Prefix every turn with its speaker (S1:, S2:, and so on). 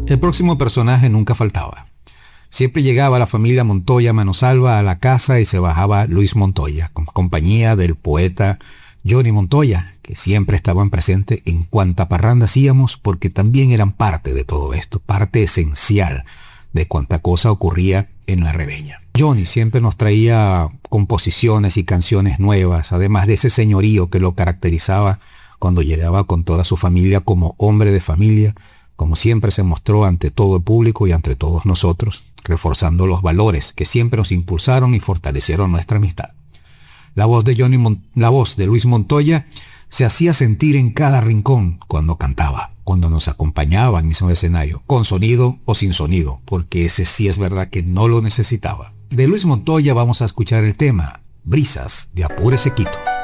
S1: El próximo personaje nunca faltaba. Siempre llegaba la familia Montoya manosalva a la casa y se bajaba Luis Montoya, con compañía del poeta Johnny Montoya, que siempre estaban presentes en cuanta parranda hacíamos, porque también eran parte de todo esto, parte esencial de cuanta cosa ocurría en la rebeña. Johnny siempre nos traía composiciones y canciones nuevas, además de ese señorío que lo caracterizaba cuando llegaba con toda su familia como hombre de familia, como siempre se mostró ante todo el público y ante todos nosotros, reforzando los valores que siempre nos impulsaron y fortalecieron nuestra amistad. La voz de Luis Montoya se hacía sentir en cada rincón cuando cantaba, cuando nos acompañaba en ese escenario, con sonido o sin sonido, porque ese sí es verdad que no lo necesitaba. De Luis Montoya vamos a escuchar el tema Brisas de Apúrese Quito.